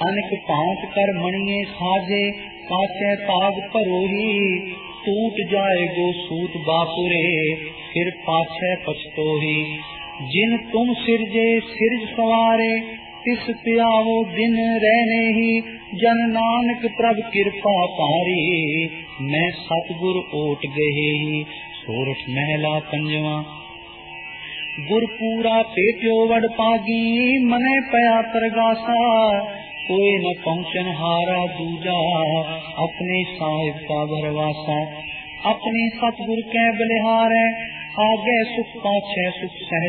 अनक पांच कर मणिये साजे, पाछे ताग भरोही। टूट जाए गो सूत बापुरे, फिर पाछे पछतोही। जिन तुम सिरजे सिरज सवारे, तिस त्याहो दिन रहने ही। जन नानक प्रभ कृपा पारी, मैं सतगुर ओट गहे। सोरठ महला पंजवा। गुरपूरा पेट्यो वड पागी, मने पया तरगासा। कोई न पहुँचन हारा दूजा, अपने साहिब का भरवासा। अपने सतगुर कै बलिहारै, आगे सुख पाछे सुख सहज।